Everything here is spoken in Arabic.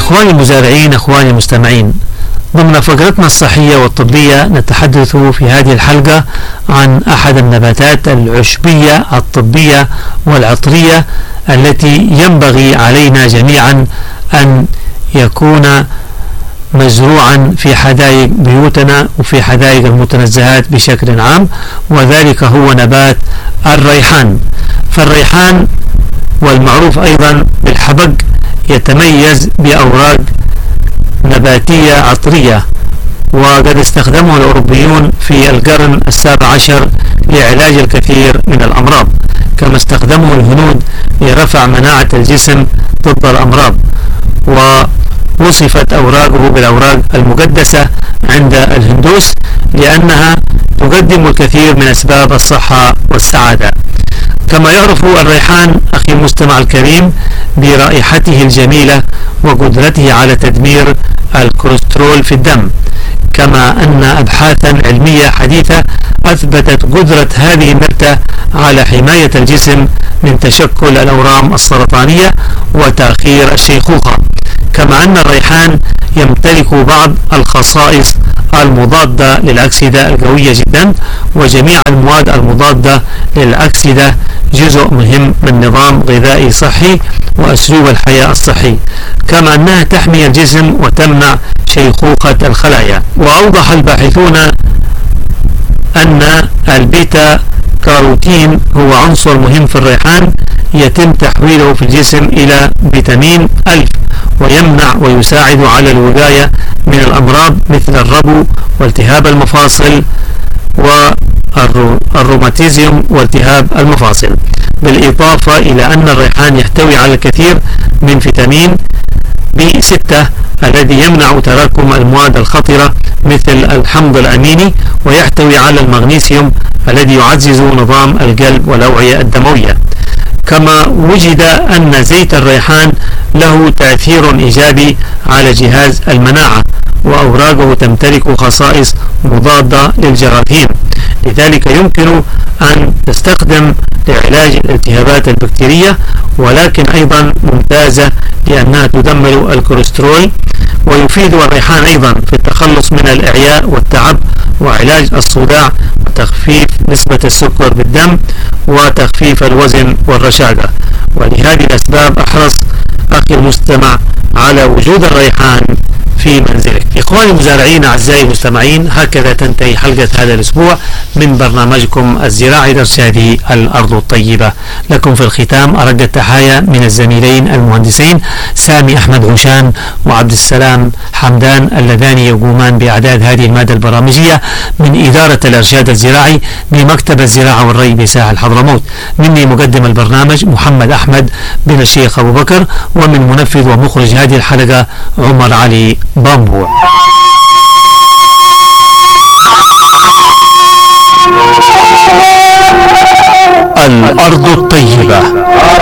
إخواني المزارعين، إخواني المستمعين، ضمن فقرتنا الصحية والطبية نتحدث في هذه الحلقة عن أحد النباتات العشبية الطبية والعطرية التي ينبغي علينا جميعا أن يكون مزروعا في حدائق بيوتنا وفي حدائق المتنزهات بشكل عام، وذلك هو نبات الريحان. فالريحان والمعروف أيضا بالحبق يتميز بأوراق نباتية عطرية، وقد استخدمه الأوروبيون في القرن ال17 لعلاج الكثير من الأمراض، كما استخدمه الهنود لرفع مناعة الجسم ضد الأمراض، ووصفت أوراقه بالأوراق المقدسة عند الهندوس لأنها تقدم الكثير من أسباب الصحة والسعادة. كما يعرف الريحان أخي المستمع الكريم برائحته الجميلة وقدرته على تدمير الكوليسترول في الدم، كما أن أبحاثا علمية حديثة أثبتت قدرة هذه النبتة على حماية الجسم من تشكل الأورام السرطانية وتأخير الشيخوخة. كما أن الريحان يمتلك بعض الخصائص المضادة للأكسدة القوية جدا، وجميع المواد المضادة للأكسدة جزء مهم من نظام غذائي صحي وأسلوب الحياة الصحي، كما أنها تحمي الجسم وتمنع شيخوخة الخلايا. وأوضح الباحثون أن البيتا كاروتين هو عنصر مهم في الريحان يتم تحويله في الجسم إلى فيتامين ألف، ويمنع ويساعد على الوقاية من الأمراض مثل الربو والتهاب المفاصل والروماتيزم والتهاب المفاصل، بالإضافة إلى أن الريحان يحتوي على الكثير من فيتامين B6 الذي يمنع تراكم المواد الخطرة مثل الحمض الأميني، ويحتوي على المغنيسيوم الذي يعزز نظام القلب والأوعية الدموية. كما وجد أن زيت الريحان له تأثير إيجابي على جهاز المناعة، وأوراقه تمتلك خصائص مضادة للجراثيم، لذلك يمكن أن تستخدم لعلاج الالتهابات البكتيرية، ولكن أيضا ممتازة لأنها تدمر الكوليسترول. ويفيد الريحان أيضا في التخلص من الإعياء والتعب وعلاج الصداع وتخفيف نسبة السكر بالدم وتخفيف الوزن والرشاقة. ولهذه الأسباب أحرص أخي المستمع على وجود الريحان في منزلك. إخواني المزارعين أعزائي المستمعين، هكذا تنتهي حلقة هذا الأسبوع من برنامجكم الزراعي الإرشادي الأرض الطيبة. لكم في الختام أرق التحايا من الزميلين المهندسين سامي أحمد غشان وعبد السلام حمدان اللذان يقومان بإعداد هذه المادة البرامجية من إدارة الإرشاد الزراعي بمكتب الزراعة والري بساحل حضرموت. مني مقدم البرنامج محمد أحمد بن الشيخ أبو بكر، ومن منفذ ومخرج هذه الحلقة عمر علي بامبور. الأرض الطيبة.